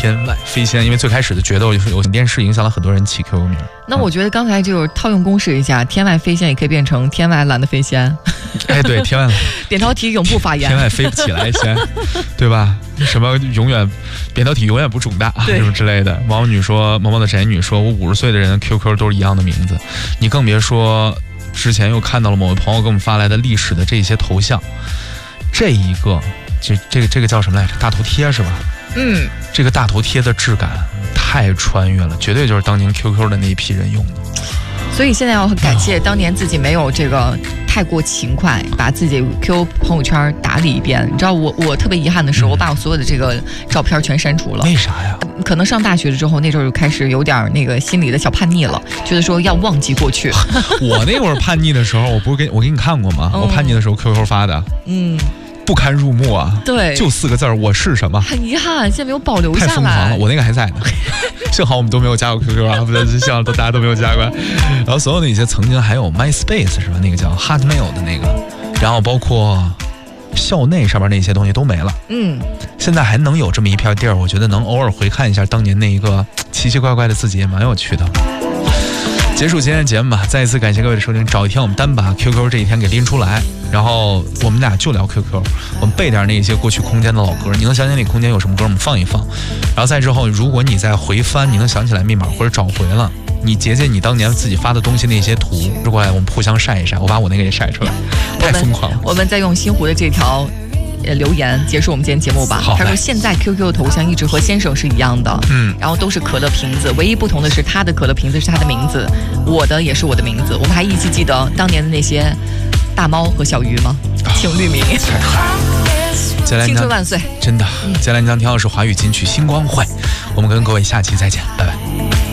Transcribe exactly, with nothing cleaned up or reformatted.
天外飞仙，因为最开始的决斗有有电视影响了很多人起 Q Q 名。 那我觉得刚才就套用公式一下，天外飞仙也可以变成天外蓝的飞仙。 哎，对，天外扁桃体永不发炎， 天外飞不起来仙，对吧？什么永远扁桃体永远不肿大什么之类的。毛女说，萌萌的宅女说，我五十岁的人 Q Q 都是一样的名字，你更别说之前又看到了某位朋友给我们发来的历史的这些头像，这一个这这个这个叫什么来着？大头贴是吧？ 嗯， 这个大头贴的质感太穿越了，绝对就是当年 Q Q 的那一批人用的。 所以现在要很感谢当年自己没有这个太过勤快，把自己 Q Q 朋友圈打理一遍。你知道我我特别遗憾的是，我把我所有的这个照片全删除了。 为啥呀？ 可能上大学了之后，那时候就开始有点那个心里的小叛逆了，觉得说要忘记过去。 我那会儿叛逆的时候，我不是给我给你看过吗？嗯、我叛逆的时候 Q Q 发的，嗯。不堪入目啊！ 对， 就四个字儿，我是什么？ 很遗憾，现在没有保留下来。 太疯狂了，我那个还在呢。幸好我们都没有加过 Q Q 啊，不对，幸好都大家都没有加过。然后所有的一些曾经还有 MySpace 是吧？那个叫 Hotmail 的那个，然后包括校内上面那些东西都没了。嗯，现在还能有这么一片地儿，我觉得能偶尔回看一下当年那一个奇奇怪怪的自己也蛮有趣的。结束今天的节目吧，再一次感谢各位的收听。找一天我们单把 Q Q 这一天给拎出来，然后我们俩就聊 Q Q， 我们背点那些过去空间的老歌，你能想起那空间有什么歌我们放一放，然后再之后如果你再回翻你能想起来密码或者找回了，你截截你当年自己发的东西那些图过来，我们互相晒一晒，我把我那个也晒出来，太疯狂了。 我们再用新湖的这条留言结束我们今天节目吧。他说现在 Q Q 的头像一直和先生是一样的，嗯，然后都是可乐瓶子，唯一不同的是他的可乐瓶子是他的名字，我的也是我的名字。我们还一起记得当年的那些大猫和小鱼吗？请律名。青春万岁， 真的。接下来你将听到是华语金曲《星光会》，我们跟各位下期再见，拜拜。